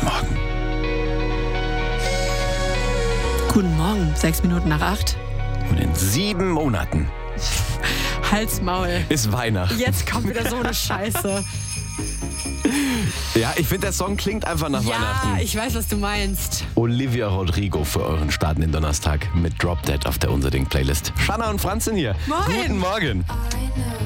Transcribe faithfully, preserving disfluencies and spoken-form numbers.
Morgen. Guten Morgen, sechs Minuten nach acht. Und in sieben Monaten Hals, Maul. ist Weihnachten. Jetzt kommt wieder so eine Scheiße. Ja, ich finde, der Song klingt einfach nach Ja, Weihnachten. ich weiß, was du meinst. Olivia Rodrigo für euren startenden Donnerstag mit Drop Dead auf der Unser Ding Playlist. Shanna und Franz sind hier. Moin. Guten Morgen.